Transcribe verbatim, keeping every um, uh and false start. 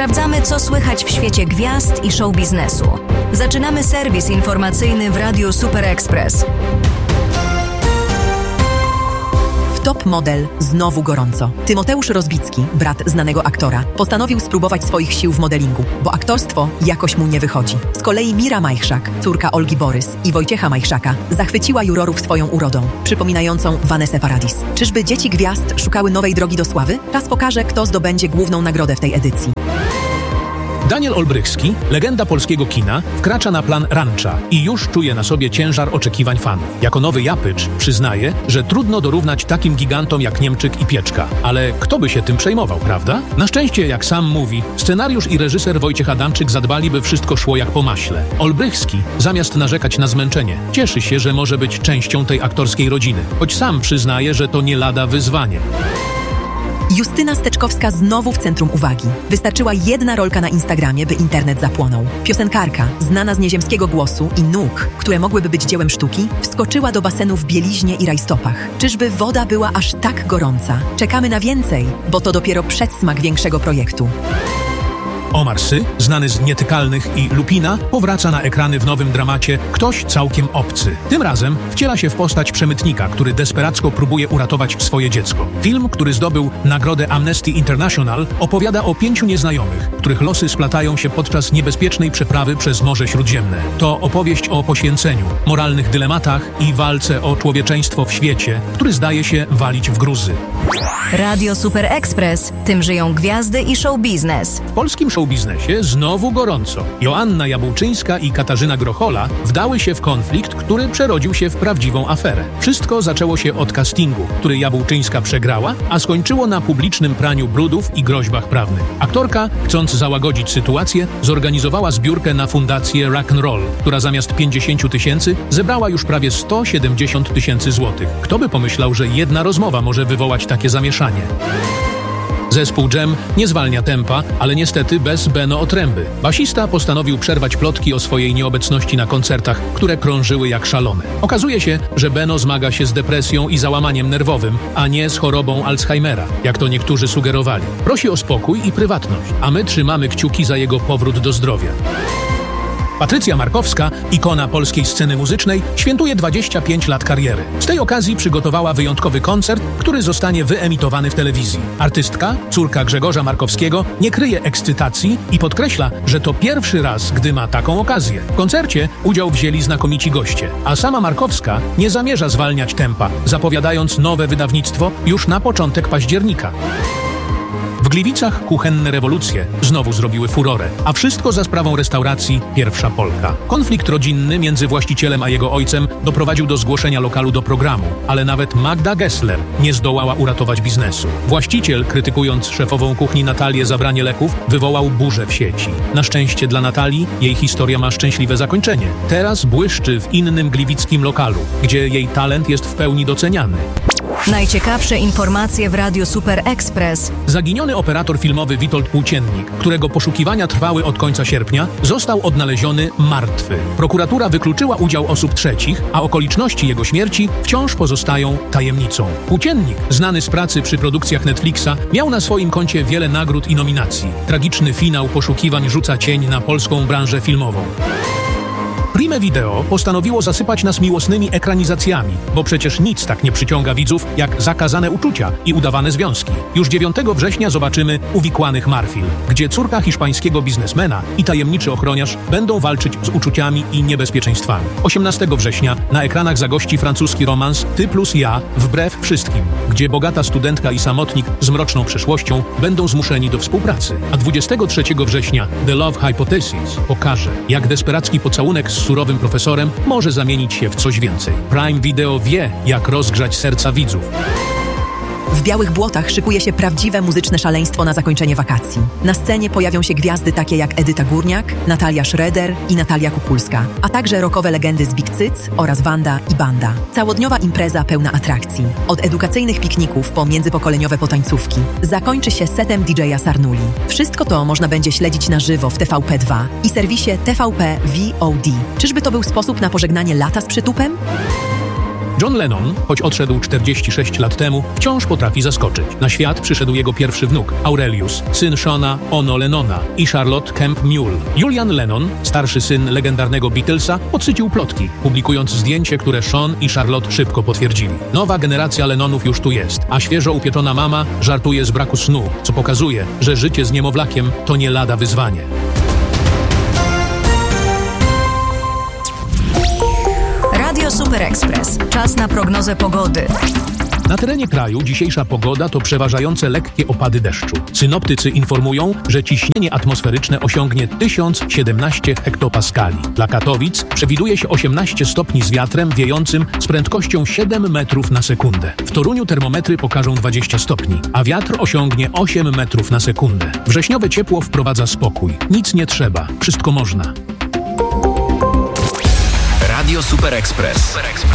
Sprawdzamy, co słychać w świecie gwiazd i show biznesu. Zaczynamy serwis informacyjny w Radiu Super Express. Top Model znowu gorąco. Tymoteusz Rozbicki, brat znanego aktora, postanowił spróbować swoich sił w modelingu, bo aktorstwo jakoś mu nie wychodzi. Z kolei Mira Majchrzak, córka Olgi Borys i Wojciecha Majchrzaka, zachwyciła jurorów swoją urodą, przypominającą Vanessę Paradis. Czyżby dzieci gwiazd szukały nowej drogi do sławy? Czas pokaże, kto zdobędzie główną nagrodę w tej edycji. Daniel Olbrychski, legenda polskiego kina, wkracza na plan Rancha i już czuje na sobie ciężar oczekiwań fanów. Jako nowy Japycz przyznaje, że trudno dorównać takim gigantom jak Niemczyk i Pieczka. Ale kto by się tym przejmował, prawda? Na szczęście, jak sam mówi, scenariusz i reżyser Wojciech Adamczyk zadbali, by wszystko szło jak po maśle. Olbrychski, zamiast narzekać na zmęczenie, cieszy się, że może być częścią tej aktorskiej rodziny, choć sam przyznaje, że to nie lada wyzwanie. Justyna Steczkowska znowu w centrum uwagi. Wystarczyła jedna rolka na Instagramie, by internet zapłonął. Piosenkarka, znana z nieziemskiego głosu i nóg, które mogłyby być dziełem sztuki, wskoczyła do basenu w bieliźnie i rajstopach. Czyżby woda była aż tak gorąca? Czekamy na więcej, bo to dopiero przedsmak większego projektu. Omar Sy, znany z Nietykalnych i Lupina, powraca na ekrany w nowym dramacie Ktoś całkiem obcy. Tym razem wciela się w postać przemytnika, który desperacko próbuje uratować swoje dziecko. Film, który zdobył nagrodę Amnesty International, opowiada o pięciu nieznajomych, których losy splatają się podczas niebezpiecznej przeprawy przez Morze Śródziemne. To opowieść o poświęceniu, moralnych dylematach i walce o człowieczeństwo w świecie, który zdaje się walić w gruzy. Radio Super Express. Tym żyją gwiazdy i show biznes. W polskim show biznesie znowu gorąco. Joanna Jabłczyńska i Katarzyna Grochola wdały się w konflikt, który przerodził się w prawdziwą aferę. Wszystko zaczęło się od castingu, który Jabłczyńska przegrała, a skończyło na publicznym praniu brudów i groźbach prawnych. Aktorka, chcąc załagodzić sytuację, zorganizowała zbiórkę na fundację Rock'n'Roll, która zamiast pięćdziesiąt tysięcy zebrała już prawie sto siedemdziesiąt tysięcy złotych. Kto by pomyślał, że jedna rozmowa może wywołać takie zamieszanie? Zespół Dżem nie zwalnia tempa, ale niestety bez Beno Otręby. Basista postanowił przerwać plotki o swojej nieobecności na koncertach, które krążyły jak szalone. Okazuje się, że Beno zmaga się z depresją i załamaniem nerwowym, a nie z chorobą Alzheimera, jak to niektórzy sugerowali. Prosi o spokój i prywatność, a my trzymamy kciuki za jego powrót do zdrowia. Patrycja Markowska, ikona polskiej sceny muzycznej, świętuje dwadzieścia pięć lat kariery. Z tej okazji przygotowała wyjątkowy koncert, który zostanie wyemitowany w telewizji. Artystka, córka Grzegorza Markowskiego, nie kryje ekscytacji i podkreśla, że to pierwszy raz, gdy ma taką okazję. W koncercie udział wzięli znakomici goście, a sama Markowska nie zamierza zwalniać tempa, zapowiadając nowe wydawnictwo już na początek października. W Gliwicach kuchenne rewolucje znowu zrobiły furorę, a wszystko za sprawą restauracji Pierwsza Polka. Konflikt rodzinny między właścicielem a jego ojcem doprowadził do zgłoszenia lokalu do programu, ale nawet Magda Gessler nie zdołała uratować biznesu. Właściciel, krytykując szefową kuchni Natalię za branie leków, wywołał burzę w sieci. Na szczęście dla Natalii jej historia ma szczęśliwe zakończenie. Teraz błyszczy w innym gliwickim lokalu, gdzie jej talent jest w pełni doceniany. Najciekawsze informacje w Radiu Super Express. Zaginiony operator filmowy Witold Płóciennik, którego poszukiwania trwały od końca sierpnia, został odnaleziony martwy. Prokuratura wykluczyła udział osób trzecich, a okoliczności jego śmierci wciąż pozostają tajemnicą. Płóciennik, znany z pracy przy produkcjach Netflixa, miał na swoim koncie wiele nagród i nominacji. Tragiczny finał poszukiwań rzuca cień na polską branżę filmową. Prime Video postanowiło zasypać nas miłosnymi ekranizacjami, bo przecież nic tak nie przyciąga widzów jak zakazane uczucia i udawane związki. Już dziewiątego września zobaczymy Uwikłanych Marfil, gdzie córka hiszpańskiego biznesmena i tajemniczy ochroniarz będą walczyć z uczuciami i niebezpieczeństwami. osiemnastego września na ekranach zagości francuski romans Ty plus ja wbrew wszystkim, gdzie bogata studentka i samotnik z mroczną przeszłością będą zmuszeni do współpracy. A dwudziestego trzeciego września The Love Hypothesis pokaże, jak desperacki pocałunek z surowym profesorem może zamienić się w coś więcej. Prime Video wie, jak rozgrzać serca widzów. W Białych Błotach szykuje się prawdziwe muzyczne szaleństwo na zakończenie wakacji. Na scenie pojawią się gwiazdy takie jak Edyta Górniak, Natalia Schroeder i Natalia Kukulska, a także rockowe legendy z Big Cyc oraz Wanda i Banda. Całodniowa impreza pełna atrakcji. Od edukacyjnych pikników po międzypokoleniowe potańcówki. Zakończy się setem D J a Sarnuli. Wszystko to można będzie śledzić na żywo w T V P dwa i serwisie T V P V O D. Czyżby to był sposób na pożegnanie lata z przytupem? John Lennon, choć odszedł czterdzieści sześć lat temu, wciąż potrafi zaskoczyć. Na świat przyszedł jego pierwszy wnuk, Aurelius, syn Shona Ono Lennona i Charlotte Kemp Mule. Julian Lennon, starszy syn legendarnego Beatlesa, podsycił plotki, publikując zdjęcie, które Sean i Charlotte szybko potwierdzili. Nowa generacja Lennonów już tu jest, a świeżo upieczona mama żartuje z braku snu, co pokazuje, że życie z niemowlakiem to nie lada wyzwanie. Radio Super Express. Czas na prognozę pogody. Na terenie kraju dzisiejsza pogoda to przeważające lekkie opady deszczu. Synoptycy informują, że ciśnienie atmosferyczne osiągnie tysiąc siedemnaście hektopaskali. Dla Katowic przewiduje się osiemnaście stopni z wiatrem wiejącym z prędkością siedem metrów na sekundę. W Toruniu termometry pokażą dwadzieścia stopni, a wiatr osiągnie osiem metrów na sekundę. Wrześniowe ciepło wprowadza spokój. Nic nie trzeba, wszystko można. Radio Super Express.